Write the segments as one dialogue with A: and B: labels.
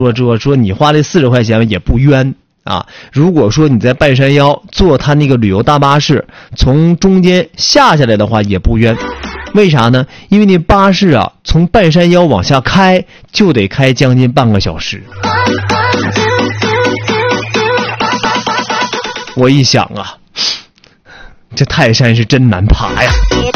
A: 说你花这40块钱也不冤啊。如果说你在半山腰坐他那个旅游大巴士从中间下来的话也不冤。为啥呢？因为那巴士啊从半山腰往下开就得开将近半个小时。我一想啊，这泰山是真难爬呀。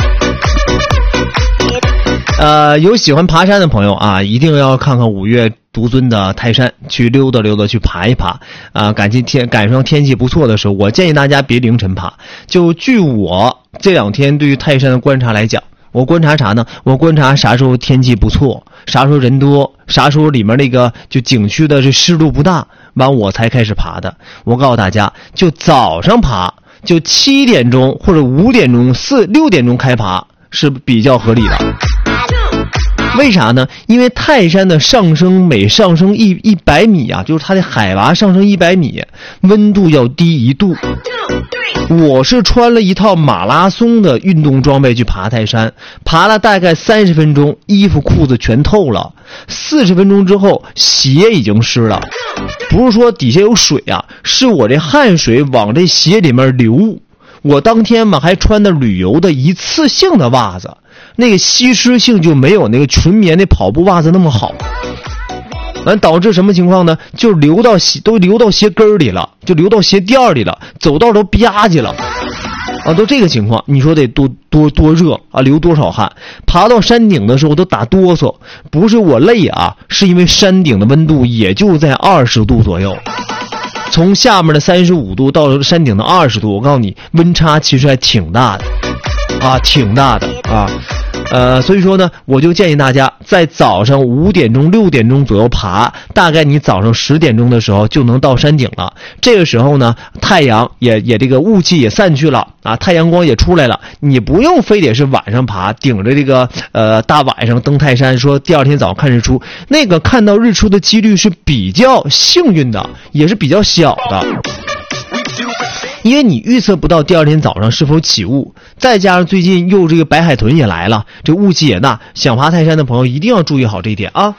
A: 有喜欢爬山的朋友啊，一定要看看5月独尊的泰山，去溜达溜达，去爬一爬啊。赶上天气不错的时候，我建议大家别凌晨爬。就据我这2天对于泰山的观察来讲，我观察啥呢？我观察啥时候天气不错，啥时候人多，啥时候里面那个就景区的这湿度不大，完我才开始爬的。我告诉大家，就早上爬，就7点钟或者5点钟、6点钟开爬是比较合理的。为啥呢？因为泰山的上升每上升100米啊，就是它的海拔上升100米，温度要低1度。我是穿了一套马拉松的运动装备去爬泰山，爬了大概30分钟，衣服裤子全透了。40分钟之后，鞋已经湿了。不是说底下有水啊，是我这汗水往这鞋里面流。我当天嘛还穿的旅游的一次性的袜子，那个吸湿性就没有那个纯棉的跑步袜子那么好。完导致什么情况呢？就流到鞋跟里了，就流到鞋垫里了，走道都吧唧了啊，都这个情况，你说得多热啊，流多少汗？爬到山顶的时候都打哆嗦，不是我累啊，是因为山顶的温度也就在20度左右。从下面的35度到山顶的20度，我告诉你，温差其实还挺大的啊，挺大的啊。所以说呢，我就建议大家在早上5点钟、6点钟左右爬，大概你早上10点钟的时候就能到山顶了。这个时候呢，太阳也这个雾气也散去了啊，太阳光也出来了，你不用非得是晚上爬，顶着这个大晚上登泰山，说第2天早上看日出，那个看到日出的几率是比较幸运的，也是比较小的。因为你预测不到第2天早上是否起雾，再加上最近又这个白海豚也来了，这雾气也大，想爬泰山的朋友一定要注意好这一点啊。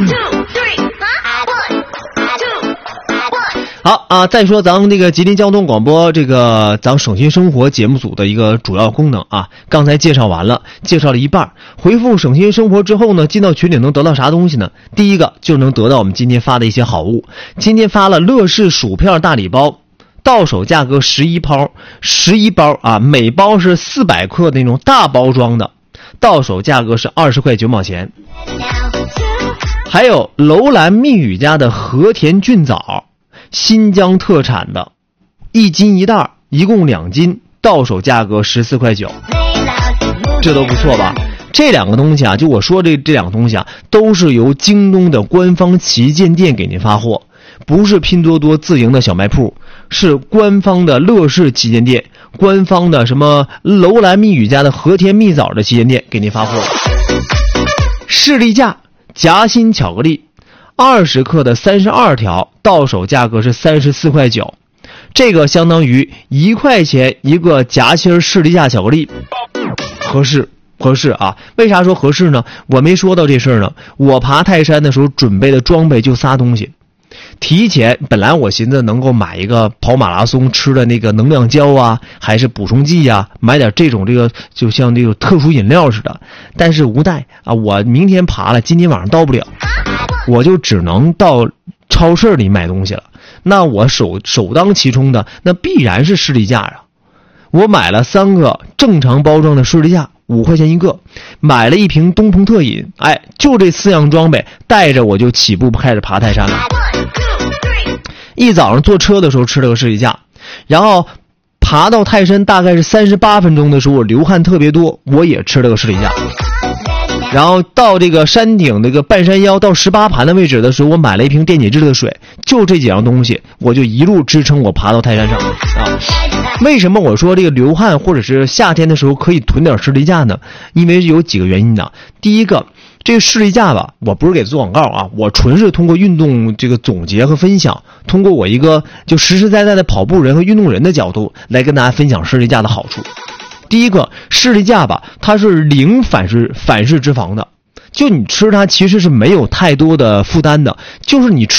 A: 好啊，再说咱们这个吉林交通广播这个咱省心生活节目组的一个主要功能啊，刚才介绍完了，介绍了一半，回复省心生活之后呢，进到群里能得到啥东西呢？第一个就能得到我们今天发的一些好物，今天发了乐事薯片大礼包。到手价格11包啊，每包是400克那种大包装的，到手价格是20块9毛钱。还有楼兰蜜语家的和田菌枣，新疆特产的，1斤1袋，一共2斤，到手价格14块9，这都不错吧？这2个东西啊，就我说这2个东西啊，都是由京东的官方旗舰店给您发货，不是拼多多自营的小卖铺，是官方的乐事旗舰店，官方的什么楼兰蜜语家的和田蜜枣的旗舰店给您发货。士力架夹心巧克力，20克的32条，到手价格是34块9，这个相当于1块钱一个夹心士力架巧克力，合适啊。为啥说合适呢？我没说到这事儿呢。我爬泰山的时候准备的装备就仨东西，提前本来我寻思能够买一个跑马拉松吃的那个能量胶啊，还是补充剂啊，买点这种就像这个特殊饮料似的，但是无奈啊，我明天爬了，今天晚上到不了，我就只能到超市里买东西了。那我首当其冲的那必然是士力架啊。我买了3个正常包装的士力架，5块钱一个，买了1瓶东鹏特饮，就这4样装备带着我就起步开始爬泰山了。一早上坐车的时候吃了个士力架，然后爬到泰山大概是38分钟的时候，我流汗特别多，我也吃了个士力架。然后到这个山顶这个半山腰到18盘的位置的时候，我买了1瓶电解质的水，就这几样东西我就一路支撑我爬到泰山上啊。为什么我说这个流汗或者是夏天的时候可以囤点士力架呢？因为有几个原因呢。第一个，这个士力架吧，我不是给做广告啊，我纯是通过运动这个总结和分享，通过我一个就实实在在的跑步人和运动人的角度来跟大家分享士力架的好处。第一个，士力架吧，它是零反式脂肪的，就你吃它其实是没有太多的负担的，就是你吃